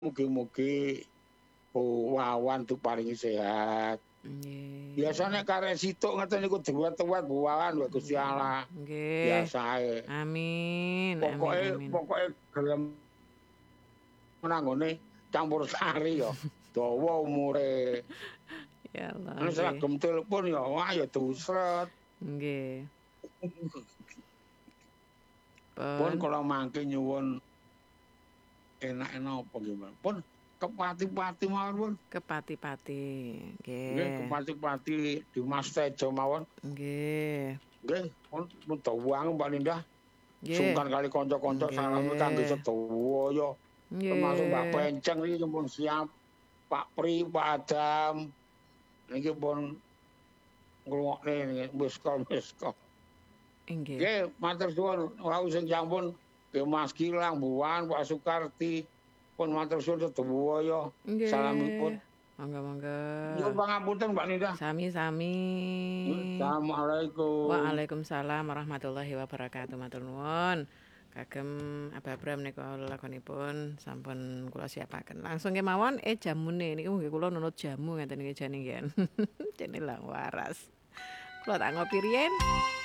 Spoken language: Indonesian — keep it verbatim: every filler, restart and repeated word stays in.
Mugi-mugi Bu Wawan diparingi sehat. Nggih. Biasane karek situk ngeten niku diwet-wet Bu Wawan lho Gusti Allah. Nggih. Biasae. Amin amin Pokoke amin. pokoke gelem nanggone campur sari ya, dawa umure. Ya Allah, Nek nggih. sregep telepon ya wah ya diusret. Nggih. Pun Pun. kula mangke nyuwun enake napa nggih, pun kepati-pati mawon pun. Kepati-pati, Nggih, nggih. kepati-pati Dimas Tejo mawon. Nggih. Nggih, pun dawangu Mbak Nindah. Nggih. Sungkan kali kanca-kanca salami kangge Nggih. sedaya. Termasuk Mbak Nggih. Penceng iki pun siap. Pak Pri, Pak Adam. Niki pun ngrungokne miss-call-miss-call. Inggih. Nggih, matur suwun wau sing sampun nggih Mas Gilang, Bu Wan, Pak Sukarti. Pun matur suwun sedaya. Salamipun. Nggih. Monggo-monggo. Nyuwun pangapunten Mbak Nindah. Sami-sami. Assalamualaikum. Waalaikumsalam warahmatullahi wabarakatuh. Matur nuwun. Kagem Abah Bram nika lelakonipun sampun kula siapaken. Langsung kemawon eh jamune niku nggih kula nunut jamu ngeten iki jane nggih. Jane lang waras. Kula tak ngopi riyen.